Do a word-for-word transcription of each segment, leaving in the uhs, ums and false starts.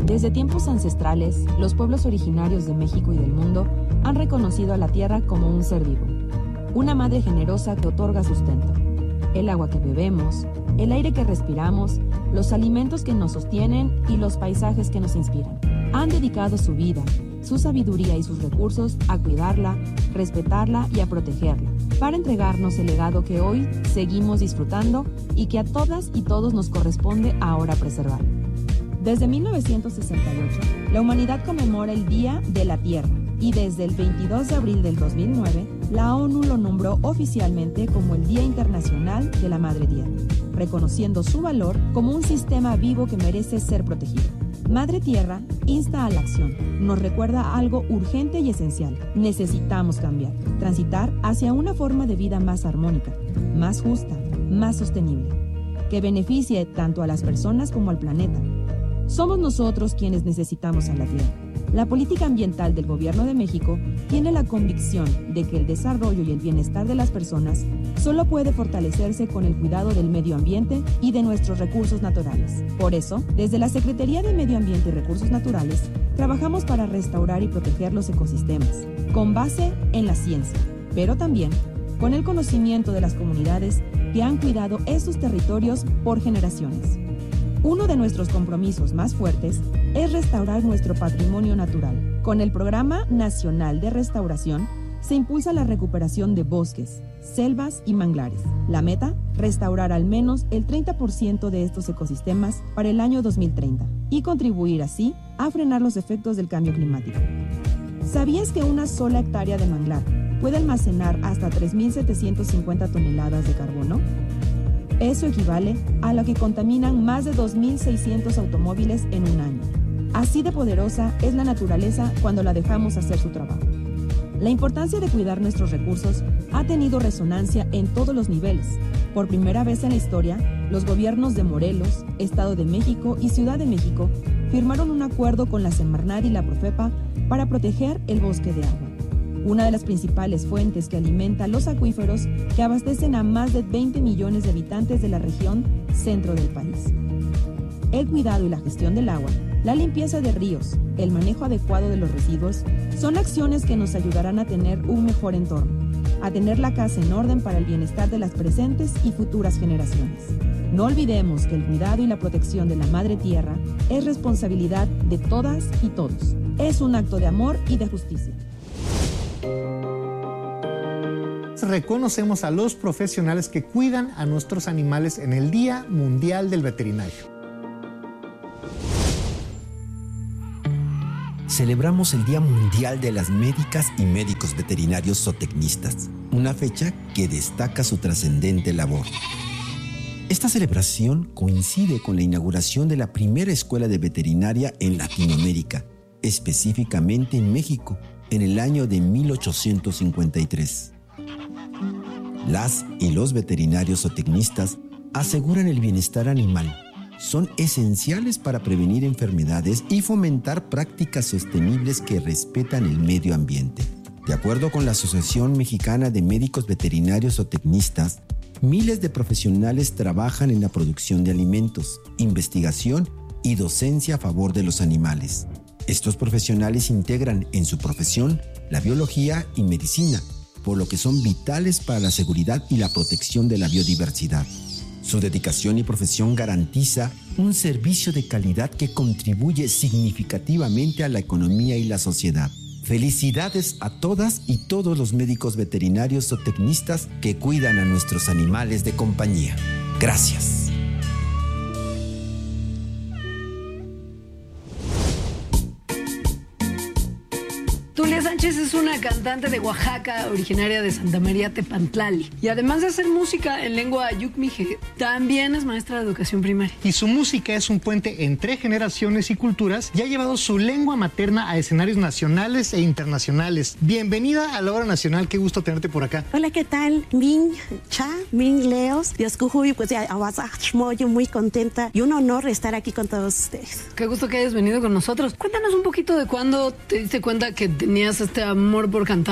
Desde tiempos ancestrales, los pueblos originarios de México y del mundo han reconocido a la tierra como un ser vivo, una madre generosa que otorga sustento. El agua que bebemos, el aire que respiramos, los alimentos que nos sostienen y los paisajes que nos inspiran. Han dedicado su vida, su sabiduría y sus recursos a cuidarla, respetarla y a protegerla, para entregarnos el legado que hoy seguimos disfrutando y que a todas y todos nos corresponde ahora preservar. Desde mil novecientos sesenta y ocho, la humanidad conmemora el Día de la Tierra y desde el veintidós de abril del dos mil nueve, la ONU lo nombró oficialmente como el Día Internacional de la Madre Tierra, reconociendo su valor como un sistema vivo que merece ser protegido. Madre Tierra insta a la acción, nos recuerda algo urgente y esencial. Necesitamos cambiar, transitar hacia una forma de vida más armónica, más justa, más sostenible, que beneficie tanto a las personas como al planeta. Somos nosotros quienes necesitamos a la Tierra. La política ambiental del Gobierno de México tiene la convicción de que el desarrollo y el bienestar de las personas solo puede fortalecerse con el cuidado del medio ambiente y de nuestros recursos naturales. Por eso, desde la Secretaría de Medio Ambiente y Recursos Naturales, trabajamos para restaurar y proteger los ecosistemas, con base en la ciencia, pero también con el conocimiento de las comunidades que han cuidado esos territorios por generaciones. Uno de nuestros compromisos más fuertes es restaurar nuestro patrimonio natural. Con el Programa Nacional de Restauración se impulsa la recuperación de bosques, selvas y manglares. La meta, restaurar al menos el treinta por ciento de estos ecosistemas para el año dos mil treinta y contribuir así a frenar los efectos del cambio climático. ¿Sabías que una sola hectárea de manglar puede almacenar hasta tres mil setecientas cincuenta toneladas de carbono? Eso equivale a lo que contaminan más de dos mil seiscientos automóviles en un año. Así de poderosa es la naturaleza cuando la dejamos hacer su trabajo. La importancia de cuidar nuestros recursos ha tenido resonancia en todos los niveles. Por primera vez en la historia, los gobiernos de Morelos, Estado de México y Ciudad de México firmaron un acuerdo con la Semarnat y la Profepa para proteger el bosque de agua, una de las principales fuentes que alimenta los acuíferos que abastecen a más de veinte millones de habitantes de la región centro del país. El cuidado y la gestión del agua, la limpieza de ríos, el manejo adecuado de los residuos, son acciones que nos ayudarán a tener un mejor entorno, a tener la casa en orden para el bienestar de las presentes y futuras generaciones. No olvidemos que el cuidado y la protección de la Madre Tierra es responsabilidad de todas y todos. Es un acto de amor y de justicia. Reconocemos a los profesionales que cuidan a nuestros animales en el Día Mundial del Veterinario. Celebramos el Día Mundial de las Médicas y Médicos Veterinarios Zootecnistas, una fecha que destaca su trascendente labor. Esta celebración coincide con la inauguración de la primera escuela de veterinaria en Latinoamérica, específicamente en México, en el año de mil ochocientos cincuenta y tres. Las y los veterinarios zootecnistas aseguran el bienestar animal. Son esenciales para prevenir enfermedades y fomentar prácticas sostenibles que respetan el medio ambiente. De acuerdo con la Asociación Mexicana de Médicos Veterinarios Zootecnistas, miles de profesionales trabajan en la producción de alimentos, investigación y docencia a favor de los animales. Estos profesionales integran en su profesión la biología y medicina, por lo que son vitales para la seguridad y la protección de la biodiversidad. Su dedicación y profesión garantiza un servicio de calidad que contribuye significativamente a la economía y la sociedad. Felicidades a todas y todos los médicos veterinarios zootecnistas que cuidan a nuestros animales de compañía. Gracias. Tulia Sánchez es una cantante de Oaxaca, originaria de Santa María Tepantlali. Y además de hacer música en lengua yukmije, también es maestra de educación primaria. Y su música es un puente entre generaciones y culturas y ha llevado su lengua materna a escenarios nacionales e internacionales. Bienvenida a la Hora Nacional, qué gusto tenerte por acá. Hola, ¿qué tal? Min Cha, Min Leos, Dioscujuy, pues ya, yo muy contenta y un honor estar aquí con todos ustedes. Qué gusto que hayas venido con nosotros. Cuéntanos un poquito de cuándo te diste cuenta que tenías este amor por cantar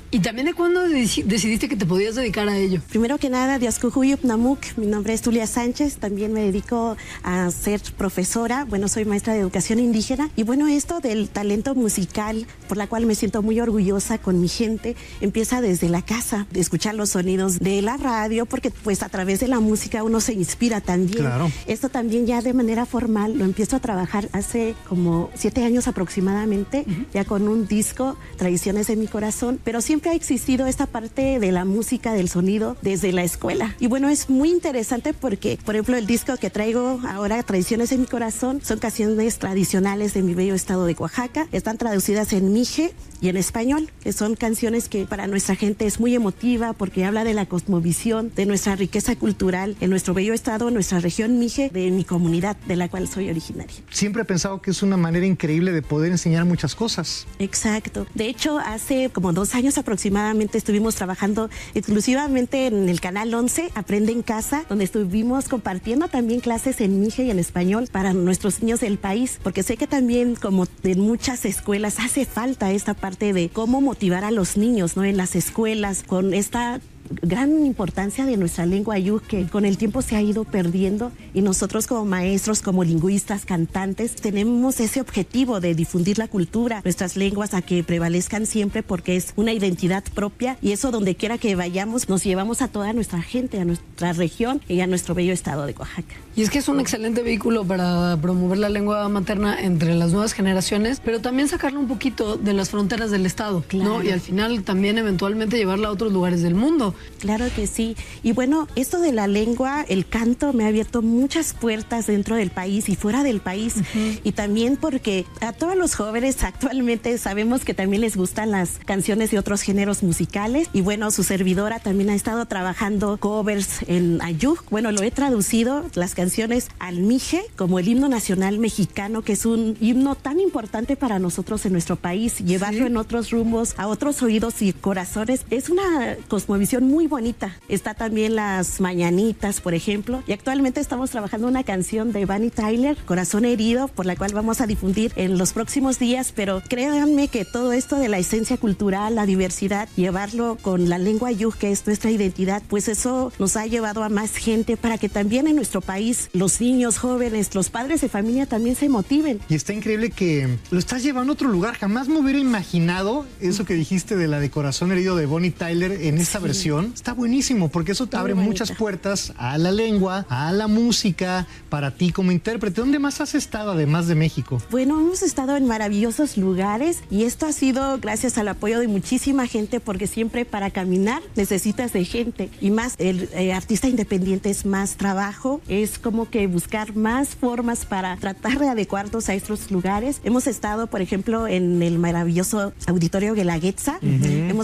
¿Y también de cuándo decidiste que te podías dedicar a ello? Primero que nada, Dioscujuyup Namuk, mi nombre es Tulia Sánchez, también me dedico a ser profesora, bueno, soy maestra de educación indígena, y bueno, esto del talento musical, por la cual me siento muy orgullosa con mi gente, empieza desde la casa, de escuchar los sonidos de la radio, porque pues a través de la música uno se inspira también. Claro. Esto también ya de manera formal lo empiezo a trabajar hace como siete años aproximadamente, uh-huh. ya con un disco, Tradiciones en mi corazón, pero siempre ha existido esta parte de la música, del sonido, desde la escuela. Y bueno, es muy interesante porque, por ejemplo, el disco que traigo ahora, Tradiciones en mi corazón, son canciones tradicionales de mi bello estado de Oaxaca, están traducidas en mije y en español, que son canciones que para nuestra gente es muy emotiva porque habla de la cosmovisión, de nuestra riqueza cultural en nuestro bello estado, nuestra región mije, de mi comunidad de la cual soy originaria. Siempre he pensado que es una manera increíble de poder enseñar muchas cosas. Exacto. De hecho, hace como dos años aproximadamente estuvimos trabajando exclusivamente en el canal once, Aprende en Casa, donde estuvimos compartiendo también clases en mije y en español para nuestros niños del país, porque sé que también, como en muchas escuelas, hace falta esta parte de cómo motivar a los niños, ¿no? En las escuelas, con esta gran importancia de nuestra lengua ayuk, que con el tiempo se ha ido perdiendo, y nosotros como maestros, como lingüistas, cantantes, tenemos ese objetivo de difundir la cultura, nuestras lenguas, a que prevalezcan siempre, porque es una identidad propia, y eso donde quiera que vayamos nos llevamos a toda nuestra gente, a nuestra región y a nuestro bello estado de Oaxaca. Y es que es un excelente vehículo para promover la lengua materna entre las nuevas generaciones, pero también sacarla un poquito de las fronteras del estado, claro. ¿no? Y al final también eventualmente llevarla a otros lugares del mundo. Claro que sí. Y bueno, esto de la lengua, el canto me ha abierto muchas puertas dentro del país y fuera del país. Uh-huh. Y también porque a todos los jóvenes actualmente sabemos que también les gustan las canciones de otros géneros musicales. Y bueno, su servidora también ha estado trabajando covers en ayuk. Bueno, lo he traducido, las canciones al mije, como el himno nacional mexicano, que es un himno tan importante para nosotros en nuestro país. Llevarlo, ¿sí?, en otros rumbos, a otros oídos y corazones, es una cosmovisión muy bonita. Está también las mañanitas, por ejemplo, y actualmente estamos trabajando una canción de Bonnie Tyler, Corazón Herido, por la cual vamos a difundir en los próximos días, pero créanme que todo esto de la esencia cultural, la diversidad, llevarlo con la lengua ayuk, que es nuestra identidad, pues eso nos ha llevado a más gente para que también en nuestro país los niños, jóvenes, los padres de familia también se motiven. Y está increíble que lo estás llevando a otro lugar. Jamás me hubiera imaginado eso que dijiste de la de Corazón Herido de Bonnie Tyler en esta sí. versión. Está buenísimo porque eso te abre muchas puertas a la lengua, a la música, para ti como intérprete. ¿Dónde más has estado además de México? Bueno, hemos estado en maravillosos lugares y esto ha sido gracias al apoyo de muchísima gente, porque siempre para caminar necesitas de gente, y más el eh, artista independiente es más trabajo, es como que buscar más formas para tratar de adecuarnos a estos lugares. Hemos estado, por ejemplo, en el maravilloso Auditorio Guelaguetza. Uh-huh. Hemos